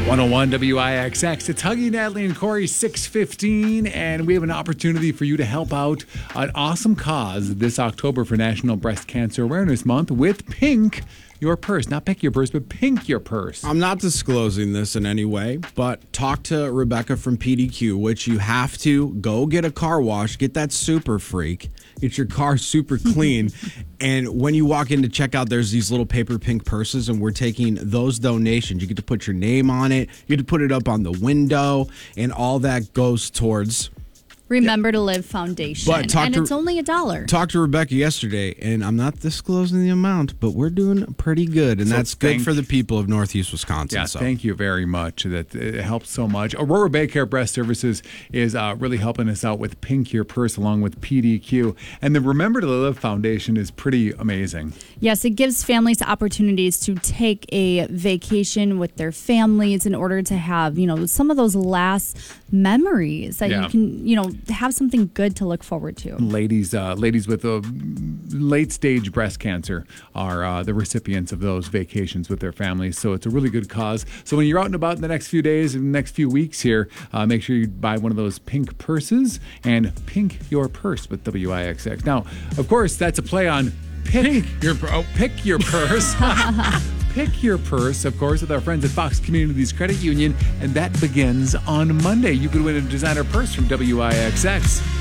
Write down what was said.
101 WIXX. It's Huggy, Natalie, and Corey, 6:15, and we have an opportunity for you to help out an awesome cause this October for National Breast Cancer Awareness Month with Pink Your Purse. Not Pick Your Purse, but Pink Your Purse. I'm not disclosing this in any way, but talk to Rebecca from PDQ, which you have to go get a car wash, get that super freak, get your car super clean. And when you walk in to check out, there's these little paper pink purses, and we're taking those donations. You get to put your name on it. You get to put it up on the window, and all that goes towards Remember to Live Foundation. But it's only $1. Talked to Rebecca yesterday, and I'm not disclosing the amount, but we're doing pretty good, and that's good for the people of Northeast Wisconsin. Yeah, thank you very much. That it helps so much. Aurora Baycare Breast Services is really helping us out with Pink Your Purse along with PDQ. And the Remember to Live Foundation is pretty amazing. Yes, it gives families opportunities to take a vacation with their families in order to have, some of those last memories that you can, have something good to look forward to. Ladies with late stage breast cancer are the recipients of those vacations with their families. So it's a really good cause. So when you're out and about in the next few days and the next few weeks here, make sure you buy one of those pink purses and Pink Your Purse with WIXX. Now, of course, that's a play on Pick Your Purse. Pick Your Purse, of course, with our friends at Fox Communities Credit Union, and that begins on Monday. You could win a designer purse from WIXX.